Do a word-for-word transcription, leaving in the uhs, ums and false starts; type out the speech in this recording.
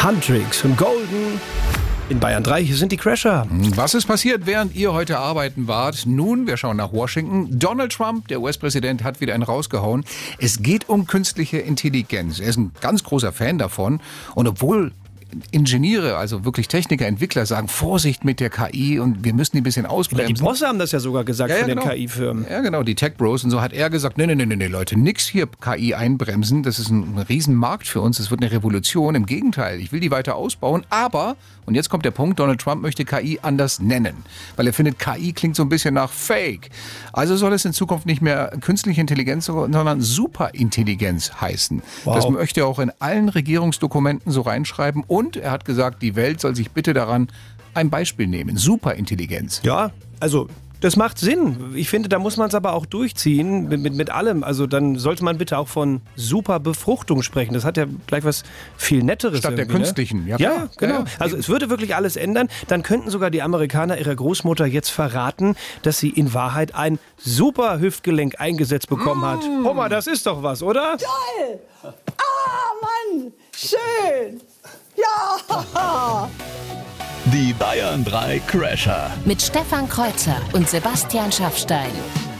Huntrix und Golden. In Bayern drei, hier sind die Crasher. Was ist passiert, während ihr heute arbeiten wart? Nun, wir schauen nach Washington. Donald Trump, der U S-Präsident, hat wieder einen rausgehauen. Es geht um künstliche Intelligenz. Er ist ein ganz großer Fan davon. Und obwohl Ingenieure, also wirklich Techniker, Entwickler sagen, Vorsicht mit der K I und wir müssen die ein bisschen ausbremsen. Die Bosse haben das ja sogar gesagt ja, ja, von den genau. K I-Firmen. Ja, genau, die Tech-Bros. Und so hat er gesagt, nee, nee, nee, nee, Leute, nix hier K I einbremsen. Das ist ein Riesenmarkt für uns. Das wird eine Revolution. Im Gegenteil, ich will die weiter ausbauen. Aber, und jetzt kommt der Punkt, Donald Trump möchte K I anders nennen. Weil er findet, K I klingt so ein bisschen nach Fake. Also soll es in Zukunft nicht mehr künstliche Intelligenz, sondern Superintelligenz heißen. Wow. Das möchte er auch in allen Regierungsdokumenten so reinschreiben. Und er hat gesagt, die Welt soll sich bitte daran ein Beispiel nehmen. Superintelligenz. Ja, also das macht Sinn. Ich finde, da muss man es aber auch durchziehen mit, mit, mit allem. Also dann sollte man bitte auch von Superbefruchtung sprechen. Das hat ja gleich was viel Netteres. Statt der künstlichen. Ne? Ja, ja, genau. Ja, also es würde wirklich alles ändern. Dann könnten sogar die Amerikaner ihrer Großmutter jetzt verraten, dass sie in Wahrheit ein Super-Hüftgelenk eingesetzt bekommen mm. hat. Oma, das ist doch was, oder? Toll! Ah, Mann! Schön! Ja! Die Bayern drei Crasher. Mit Stefan Kreuzer und Sebastian Schaffstein.